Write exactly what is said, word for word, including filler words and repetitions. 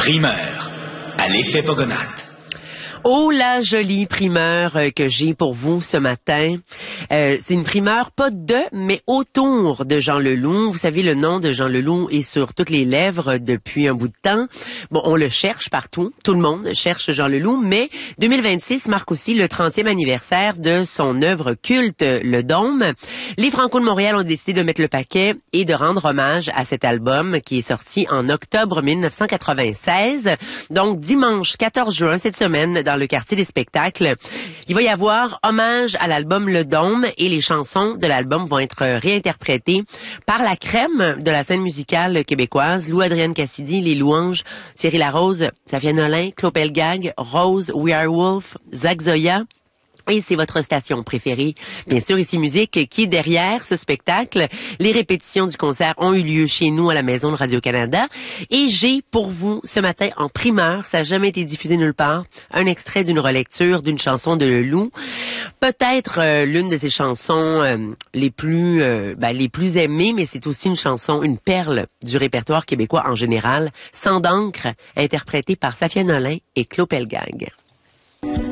Primeur à l'effet Pogonat. Oh, la jolie primeur euh, que j'ai pour vous ce matin. Euh, c'est une primeur pas de, mais autour de Jean Leloup. Vous savez, le nom de Jean Leloup est sur toutes les lèvres depuis un bout de temps. Bon, on le cherche partout. Tout le monde cherche Jean Leloup, mais deux mille vingt-six marque aussi le trentième anniversaire de son œuvre culte, Le Dôme. Les Franco de Montréal ont décidé de mettre le paquet et de rendre hommage à cet album qui est sorti en octobre mille neuf cent quatre-vingt-seize. Donc, dimanche quatorze juin, cette semaine, dans le quartier des spectacles. Il va y avoir hommage à l'album Le Dôme et les chansons de l'album vont être réinterprétées par la crème de la scène musicale québécoise, Lou-Adrienne Cassidy, Les Louanges, Thierry Larose, Safia Nolin, Claude Pelgag, Rose, We Are Wolf, Zach Zoya. Et c'est votre station préférée, bien sûr, ici Musique, qui est derrière ce spectacle. Les répétitions du concert ont eu lieu chez nous à la Maison de Radio-Canada. Et j'ai pour vous, ce matin, en primeur, ça n'a jamais été diffusé nulle part, un extrait d'une relecture d'une chanson de Leloup. Peut-être euh, l'une de ses chansons euh, les plus euh, ben, les plus aimées, mais c'est aussi une chanson, une perle du répertoire québécois en général, Sans d'encre, interprétée par Safia Nolin et Claude Pelgag.